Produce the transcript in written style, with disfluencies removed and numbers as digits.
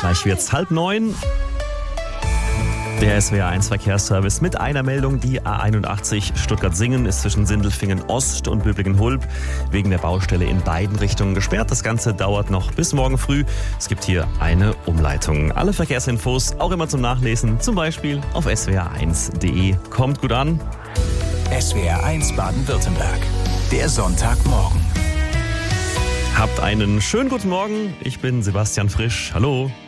Gleich wird's 8:30. Der SWR1 Verkehrsservice mit einer Meldung. Die A81 Stuttgart-Singen ist zwischen Sindelfingen Ost und Böblingen-Hulb wegen der Baustelle in beiden Richtungen gesperrt. Das Ganze dauert noch bis morgen früh. Es gibt hier eine Umleitung. Alle Verkehrsinfos auch immer zum Nachlesen, zum Beispiel auf swr1.de. Kommt gut an. SWR1 Baden-Württemberg. Der Sonntagmorgen. Habt einen schönen guten Morgen. Ich bin Sebastian Frisch. Hallo.